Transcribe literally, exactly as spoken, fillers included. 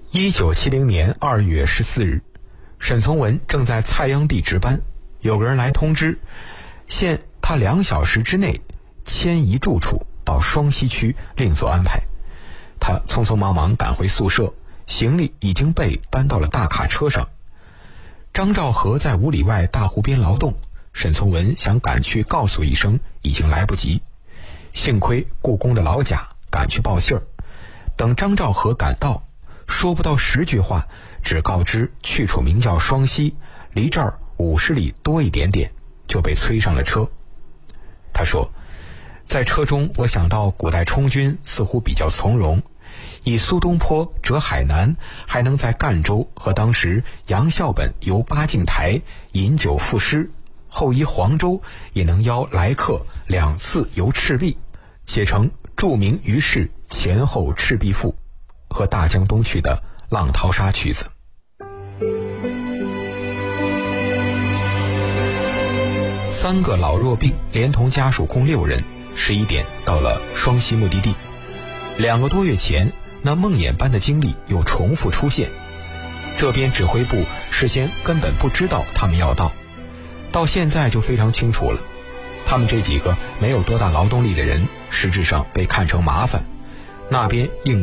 一九七零年二月十四日，沈从文正在蔡阳地值班，有个人来通知，限他两小时之内迁移住处到双溪区另做安排。他匆匆忙忙赶回宿舍，行李已经被搬到了大卡车上。张兆和在五里外大湖边劳动，沈从文想赶去告诉一声，已经来不及。幸亏故宫的老贾赶去报信儿，等张兆和赶到，说不到十句话，只告知去处名叫双溪，离这儿五十里多一点点，就被催上了车。他说，在车中我想到古代充军似乎比较从容，以苏东坡折海南，还能在赣州和当时杨孝本游八境台饮酒赋诗，后移黄州也能邀来客两次游赤壁，写成著名于世前后赤壁赋和大江东去的浪淘沙曲子。三个老弱病连同家属共六人，十一点到了双溪目的地。两个多月前，那梦魇般的经历又重复出现。这边指挥部事先根本不知道他们要到，到现在就非常清楚了。他们这几个没有多大劳动力的人，实质上被看成麻烦，那边硬